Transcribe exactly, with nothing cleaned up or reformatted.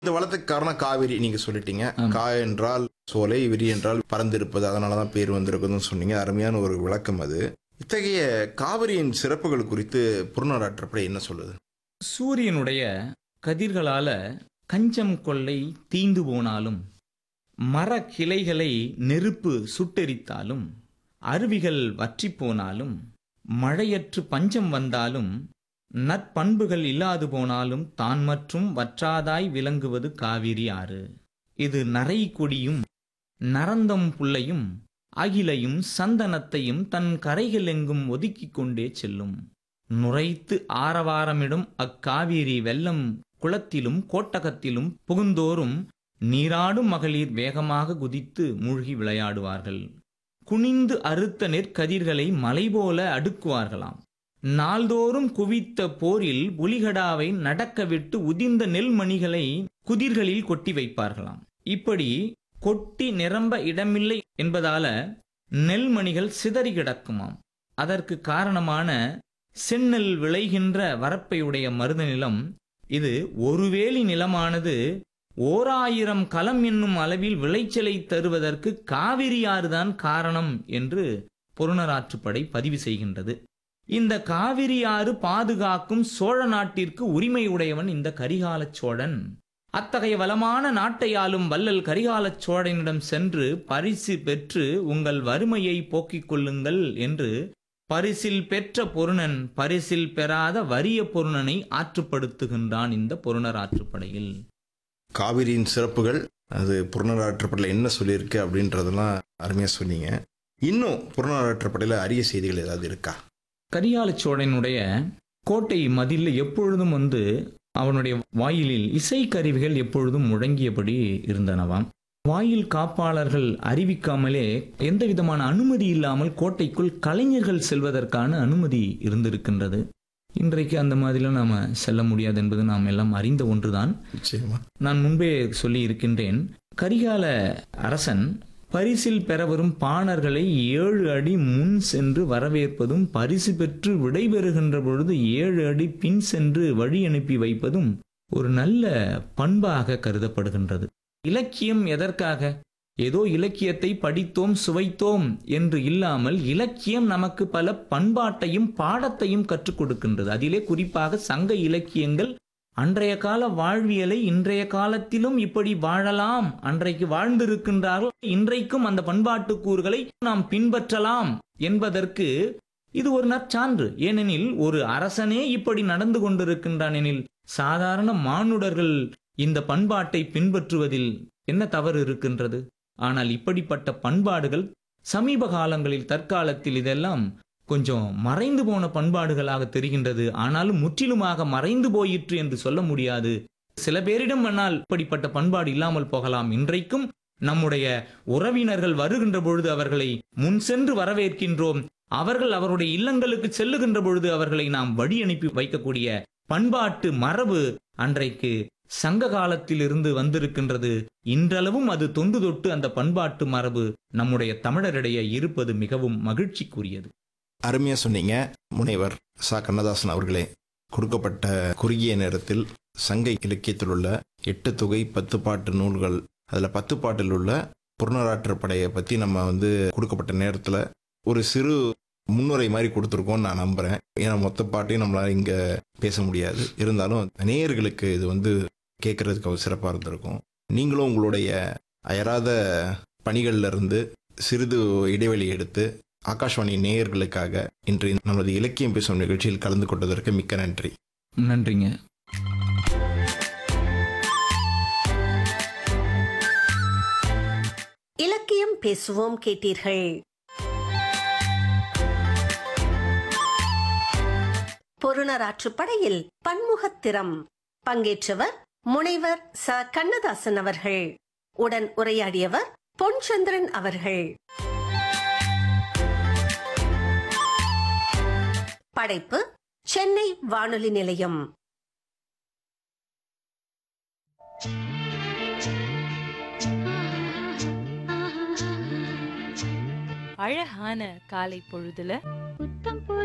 இந்த வளத்துக்கு காரணம் காவிரி நீங்க சொல்லிட்டீங்க. ஆமா. கா என்றால் சோலை, விரி என்றால் பறந்திருப்பது, அதனாலதான் பேர் வந்திருக்குதுன்னு சொன்னீங்க. அருமையான ஒரு விளக்கம் அது. இத்தகைய காவிரியின் சிறப்புகள் குறித்து புறநானூற்றுப்படை என்ன சொல்லுது? சூரியனுடைய கதிர்களால கஞ்சம் கொள்ளை தீந்து போனாலும், மர கிளைகளை நெருப்பு சுட்டெரித்தாலும், அருவிகள் வற்றிப் போனாலும், மழையற்று பஞ்சம் வந்தாலும், நற்பண்புகள் இல்லாது போனாலும் தான் மற்றும் வற்றாதாய் விளங்குவது காவிரி ஆறு. இது நரை கொடியும் நரந்தம் புல்லையும் அகிலையும் சந்தனத்தையும் தன் கரைகள் எங்கும் ஒதுக்கிக் கொண்டே செல்லும். நுரைத்து ஆரவாரமிடும் அக்காவிரி வெள்ளம் குளத்திலும் கோட்டகத்திலும் புகுந்தோறும் நீராடும் மகளிர் வேகமாக குதித்து மூழ்கி விளையாடுவார்கள். குனிந்து அறுத்த நெற்கதிர்களை மலை போல அடுக்குவார்களாம். நாள்தோறும் குவித்த போரில் புலிகடாவை நடக்கவிட்டு உதிர்ந்த நெல்மணிகளை குதிர்களில் கொட்டி வைப்பார்களாம். இப்படி கொட்டி நிரம்ப இடமில்லை என்பதால நெல்மணிகள் சிதறி கிடக்குமாம். அதற்கு காரணமான செந்நெல் விளைகின்ற வரப்பையுடைய மருத நிலம் இது. ஒருவேலி நிலமானது ஓராயிரம் களம் என்னும் அளவில் விளைச்சலை தருவதற்கு காவிரியாறுதான் காரணம் என்று புறநானூற்றுப்படை பதிவு செய்கின்றது. இந்த காவிரியாறு பாதுகாக்கும் சோழ நாட்டிற்கு உரிமை உடையவன் இந்த கரிகால சோழன். அத்தகைய வளமான நாட்டை ஆளும் வள்ளல் கரிகால சோழனிடம் சென்று பரிசு பெற்று உங்கள் வறுமையை போக்கிக் கொள்ளுங்கள் என்று பரிசில் பெற்ற பொருணன் பரிசில் பெறாத வறிய பொருணனை ஆற்றுப்படுத்துகின்றான் இந்த புறநானூற்றுப்படையில். காவிரியின் சிறப்புகள் அது புறநானூற்றுப்படையில் என்ன சொல்லியிருக்கு அப்படின்றதெல்லாம் அருமையா சொன்னீங்க. இன்னும் புறநானூற்றுப்படையில அரிய செய்திகள் ஏதாவது இருக்கா? கரிகால சோழனுடைய கோட்டை மதில் எப்பொழுதும் வந்து அவனுடைய வாயிலில் இசைக்கருவிகள் எப்பொழுதும் முழங்கியபடி இருந்தனவாம். வாயில் காப்பாளர்கள் அறிவிக்காமலே எந்த விதமான அனுமதி இல்லாமல் கோட்டைக்குள் கலைஞர்கள் செல்வதற்கான அனுமதி இருந்திருக்கின்றது. இன்றைக்கு அந்த மாதிரிலாம் நாம செல்ல முடியாது என்பது நாம் எல்லாம் அறிந்த ஒன்றுதான். நிச்சயமா. நான் முன்பே சொல்லி இருக்கின்றேன். கரிகால அரசன் பரிசில் பெறவரும் பாணர்களை ஏழு அடி முன் சென்று வரவேற்பதும், பரிசு பெற்று விடைபெறுகின்ற பொழுது ஏழு அடி பின் சென்று வழி அனுப்பி வைப்பதும் ஒரு நல்ல பண்பாக கருதப்படுகின்றது. இலக்கியம் எதற்காக? ஏதோ இலக்கியத்தை படித்தோம் சுவைத்தோம் என்று இல்லாமல் இலக்கியம் நமக்கு பல பண்பாட்டையும் பாடத்தையும் கற்றுக் கொடுக்கின்றது. அதிலே குறிப்பாக சங்க இலக்கியங்கள் அன்றைய கால வாழ்வியலை இன்றைய காலத்திலும் இப்படி வாழலாம், அன்றைக்கு வாழ்ந்திருக்கின்றார்கள், இன்றைக்கும் அந்த பண்பாட்டு கூறுகளை நாம் பின்பற்றலாம் என்பதற்கு இது ஒரு நற்சான்று. ஏனெனில் ஒரு அரசனே இப்படி நடந்து கொண்டிருக்கின்றான் எனில் சாதாரண மானுடர்கள் இந்த பண்பாட்டை பின்பற்றுவதில் என்ன தவறு இருக்கின்றது? ஆனால் இப்படிப்பட்ட பண்பாடுகள் சமீப காலங்களில் தற்காலத்தில் இதெல்லாம் கொஞ்சம் மறைந்து போன பண்பாடுகளாக தெரிகின்றது. ஆனாலும் முற்றிலுமாக மறைந்து போயிற்று என்று சொல்ல முடியாது. சில பேரிடம் வேணால் இப்படிப்பட்ட பண்பாடு இல்லாமல் போகலாம். இன்றைக்கும் நம்முடைய உறவினர்கள் வருகின்ற பொழுது அவர்களை முன் சென்று வரவேற்கின்றோம். அவர்கள் அவருடைய இல்லங்களுக்கு செல்லுகின்ற பொழுது அவர்களை நாம் வழி அனுப்பி வைக்கக்கூடிய பண்பாட்டு மரபு அன்றைக்கு சங்க காலத்தில் இருந்து வந்திருக்கின்றது. இன்றளவும் அது தொன்று தொட்டு அந்த பண்பாட்டு மரபு நம்முடைய தமிழரிடையே இருப்பது மிகவும் மகிழ்ச்சிக்குரியது. அருமையா சொன்னீங்க முனைவர் ச கண்ணதாசன் அவர்களே. கொடுக்கப்பட்ட குறுகிய நேரத்தில் சங்க இலக்கியத்தில் உள்ள எட்டு தொகை பத்து பாட்டு நூல்கள், அதில் பத்து பாட்டில் உள்ள புறநானூற்றுப்படையை பற்றி நம்ம வந்து கொடுக்கப்பட்ட நேரத்தில் ஒரு சிறு முன்னுரை மாதிரி கொடுத்துருக்கோன்னு நான் நம்புகிறேன். ஏன்னா மொத்த பாட்டையும் நம்மளால் இங்கே பேச முடியாது. இருந்தாலும் நேயர்களுக்கு இது வந்து கேட்குறதுக்கு ஒரு சிறப்பாக இருந்திருக்கும். நீங்களும் உங்களுடைய அயராத பணிகளில் இருந்து சிறிது இடைவெளி எடுத்து ஆகாஷ்வாணி நேயர்களுக்காக இன்று நமது இலக்கியம் பேசும் நிகழ்ச்சியில் கலந்து கொண்டதற்கு மிக்க நன்றி. நன்றிங்க. இலக்கியம் பேசுவோம் கேட்டீர்கள். புறநானூற்றுப்படையில் பன்முகத்திறம். பங்கேற்றவர் முனைவர் ச கண்ணதாசன் அவர்கள். உடன் உரையாடியவர் பொன்சந்திரன் அவர்கள். படைப்பு சென்னை வானொலி நிலையம். அழகான காலை பொழுதுல